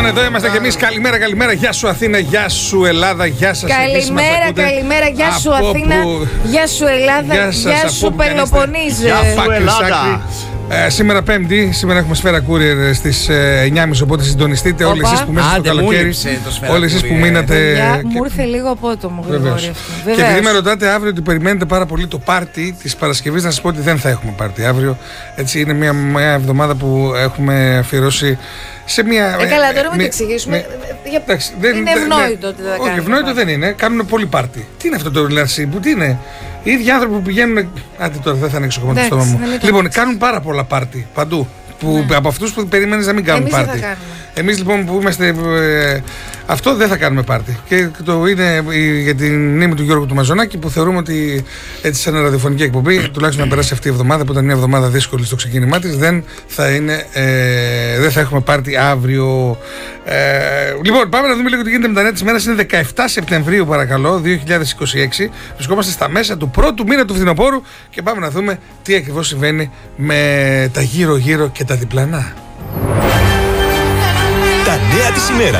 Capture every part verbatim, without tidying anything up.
Λοιπόν, εδώ είμαστε κι εμείς. Καλημέρα, καλημέρα. Γεια σου Αθήνα, γεια σου Ελλάδα, γεια σας. Καλημέρα, καλημέρα. Γεια σου Αθήνα, που... γεια σου Ελλάδα, γεια, σας, γεια σου Πελοποννήζε. Γεια σου Ελλάδα. Ε, σήμερα Πέμπτη, σήμερα έχουμε Σφαίρα Courier στις ε, εννιά και μισή, οπότε συντονιστείτε όλοι εσείς που μέσα στο καλοκαίρι. Όλοι εσείς που μείνατε. Yeah, και... Μου ήρθε λίγο απότομο γρήγορα αυτό. Και επειδή με ρωτάτε αύριο ότι περιμένετε πάρα πολύ το πάρτι της Παρασκευής, να σας πω ότι δεν θα έχουμε πάρτι αύριο. Έτσι, είναι μια, μια εβδομάδα που έχουμε αφιερώσει σε μια. Ε, καλά, τώρα μην το εξηγήσουμε. Είναι ευνόητο ότι δεν θα κάνουμε. Όχι, ευνόητο δεν είναι. Κάνουν πολύ πάρτι. Τι είναι αυτό το Λαρσί, που τι είναι. Οι ίδιοι άνθρωποι που πηγαίνουν. Άντε τώρα, δεν θα ανοίξω ακόμα το στόμα μου. Λοιπόν, κάνουν πάρα πολλά πάρτι παντού. Που, ναι. Από αυτούς που περιμένεις να μην κάνουν Εμείς πάρτι. Εμείς λοιπόν που είμαστε. Ε, αυτό δεν θα κάνουμε πάρτι. Και το είναι για την μνήμη του Γιώργου του Μαζονάκη, που θεωρούμε ότι έτσι, σε ένα ραδιοφωνική εκπομπή, τουλάχιστον να περάσει αυτή η εβδομάδα, που ήταν μια εβδομάδα δύσκολη στο ξεκίνημά της, δεν θα, είναι, ε, δεν θα έχουμε πάρτι αύριο. Ε, λοιπόν, πάμε να δούμε λίγο τι γίνεται με τα νέα της ημέρας. Είναι δεκαεφτά Σεπτεμβρίου, παρακαλώ, δύο χιλιάδες είκοσι έξι. Βρισκόμαστε στα μέσα του πρώτου μήνα του φθινοπόρου και πάμε να δούμε τι ακριβώς συμβαίνει με τα γύρω-γύρω και τα διπλανά. Τα νέα της ημέρας.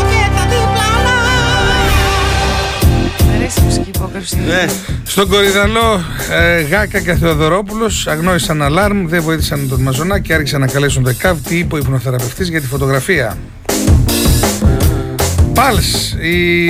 Ναι. Στον Κορυδαλό, ε, Γάκα και Θεοδωρόπουλος αγνόησαν αλάρμ, δεν βοήθησαν τον Μαζονάκη και άρχισαν να καλέσουν το ΕΚΑΒ. Τι είπε ο υπνοθεραπευτής για τη φωτογραφία. Πάλς, η